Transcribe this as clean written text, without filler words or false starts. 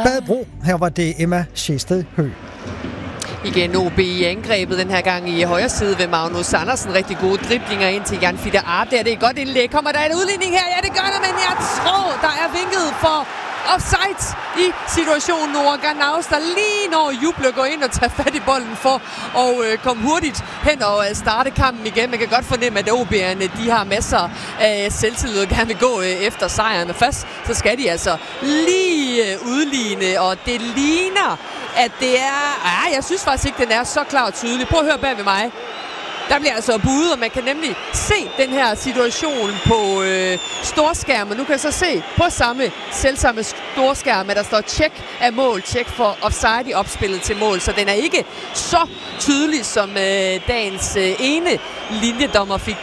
Badebro. Her var det Emma Sjæsted Høgh. Igen OB i angrebet den her gang i højre side ved Magnus Andersen. Rigtig gode driblinger ind til Jan Fitter Arp. Det er et godt indlæg. Kommer der en udligning her? Ja, det gør der, men jeg tror, der er vinket for offside i situationen. Nora Garnaus, der lige når Juble går ind og tager fat i bolden for at komme hurtigt hen og starte kampen igen. Man kan godt fornemme, at OB'erne, de har masser af selvtillid og gerne vil gå efter sejren. Men først, så skal de altså lige udligne, og det ligner, at det er... jeg synes faktisk ikke, den er så klar og tydelig. Prøv at høre bag ved mig. Der bliver altså budet, og man kan nemlig se den her situation på storskærmen. Nu kan jeg så se på selvsamme storskærm, at der står tjek af mål, tjek for offside i opspillet til mål. Så den er ikke så tydelig, som dagens ene linjedommer fik